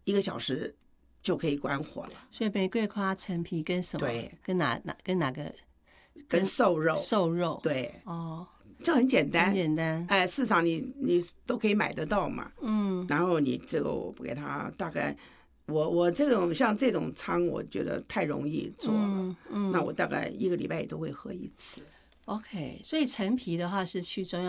1个小时就可以关火了。 所以玫瑰花陈皮跟什么？ 对， 跟哪个？ 跟瘦肉。 瘦肉。 对。 哦， 这很简单， 很简单。 哎，市场你都可以买得到嘛。然后你这个我给他大概，我这种像这种汤，我觉得太容易做了。那我大概1个礼拜也都会喝1次。 OK， 所以陈皮的话是去中药